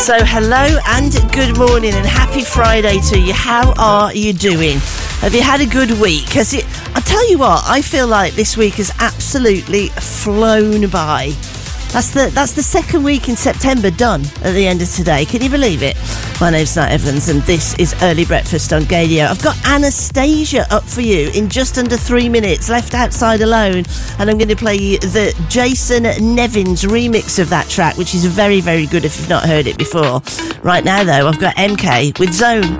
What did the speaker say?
So hello and good morning and happy Friday to you. How are you doing? Have you had a good week? I'll tell you what, I feel like this week has absolutely flown by. That's the second week in September done at the end of today. Can you believe it? My name's Nat Evans and this is Early Breakfast on Gadio. I've got Anastasia up for you in just under 3 minutes, Left Outside Alone, and I'm going to play you the Jason Nevins remix of that track, which is very, very good if you've not heard it before. Right now, though, I've got MK with Zone.